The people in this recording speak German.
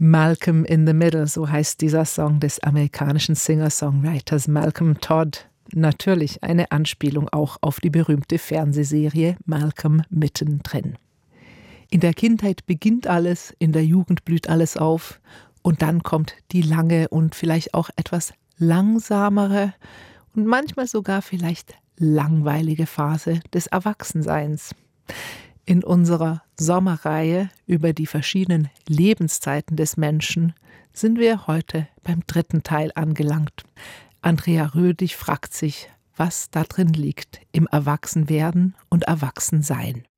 Malcolm in the Middle, so heißt dieser Song des amerikanischen Singer-Songwriters Malcolm Todd. Natürlich eine Anspielung auch auf die berühmte Fernsehserie Malcolm mittendrin. In der Kindheit beginnt alles, in der Jugend blüht alles auf und dann kommt die lange und vielleicht auch etwas langsamere und manchmal sogar vielleicht langweilige Phase des Erwachsenseins. In unserer Sommerreihe über die verschiedenen Lebenszeiten des Menschen sind wir heute beim 3. Teil angelangt. Andrea Rödig fragt sich, was da drin liegt im Erwachsenwerden und Erwachsensein.